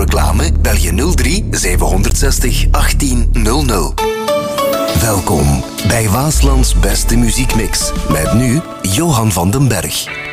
reclame bel je 03 760 1800. Welkom bij Waaslands beste muziekmix. Met nu Johan van den Berg.